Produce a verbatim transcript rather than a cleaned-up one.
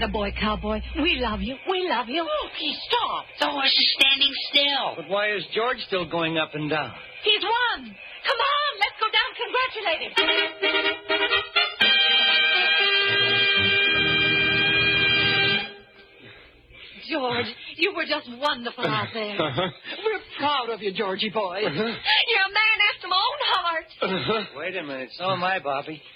attaboy, cowboy. We love you. We love you. Oh, please stop. The horse is standing still. But why is George still going up and down? He's won. Come on, let's go down and congratulate him. George, you were just wonderful out there. Uh-huh. We're proud of you, Georgie boy. Uh-huh. You're a man after my own heart. Uh-huh. Wait a minute. So am I, Bobby.